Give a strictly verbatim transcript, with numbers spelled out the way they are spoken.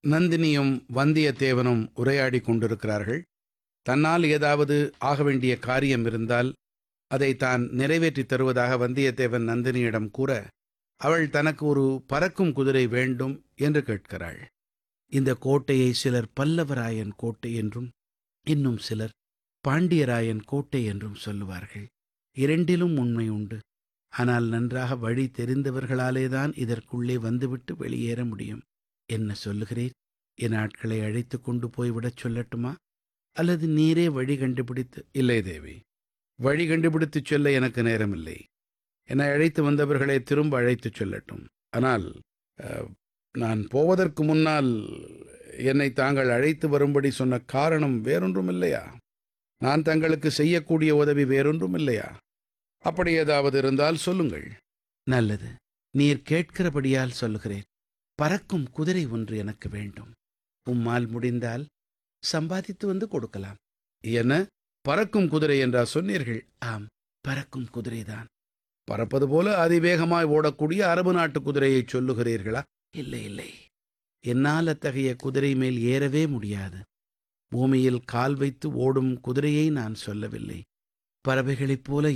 நந்தினியும் வந்தியத்தேவனும் உரையாடிக் கொண்டிருக்கிறார்கள். தன்னால் ஏதாவது ஆக வேண்டிய காரியம் இருந்தால் அதை தான் நிறைவேற்றித் தருவதாக வந்தியத்தேவன் நந்தினியிடம் கூற, அவள் தனக்கு ஒரு பறக்கும் குதிரை வேண்டும் என்று கேட்கிறாள். இந்த கோட்டையை சிலர் பல்லவராயன் கோட்டை என்றும், இன்னும் சிலர் பாண்டியராயன் கோட்டை என்றும் சொல்லுவார்கள். இரண்டிலும் உண்மை உண்டு. ஆனால் நன்றாக வழி தெரிந்தவர்களாலேதான் இதற்குள்ளே வந்துவிட்டு வெளியேற முடியும். என்ன சொல்லுகிறீர்? என் ஆட்களை அழைத்து கொண்டு போய்விடச் சொல்லட்டுமா? அல்லது நீரே வழி கண்டுபிடித்து... இல்லை தேவி, வழி கண்டுபிடித்துச் சொல்ல எனக்கு நேரமில்லை. என்னை அழைத்து வந்தவர்களை திரும்ப அழைத்துச் சொல்லட்டும். ஆனால் அஹ், நான் போவதற்கு முன்னால் என்னை தாங்கள் அழைத்து வரும்படி சொன்ன காரணம் வேறொன்றும் இல்லையா? நான் தங்களுக்கு செய்யக்கூடிய உதவி வேறொன்றும் இல்லையா? அப்படி ஏதாவது இருந்தால் சொல்லுங்கள். நல்லது, நீர் கேட்கிறபடியால் சொல்லுகிறேன். பறக்கும் குதிரை ஒன்று எனக்கு வேண்டும். உம்மால் முடிந்தால் சம்பாதித்து வந்து கொடுக்கலாம். என்ன, பறக்கும் குதிரை என்றா சொன்னீர்கள்? ஆம், பறக்கும் குதிரைதான். பறப்பது போல அதிவேகமாய் ஓடக்கூடிய அரபு நாட்டு குதிரையை சொல்லுகிறீர்களா? இல்லை இல்லை, என்னால் அத்தகைய குதிரை மேல் ஏறவே முடியாது. பூமியில் கால் வைத்து ஓடும் குதிரையை நான் சொல்லவில்லை. பறவைகளைப் போல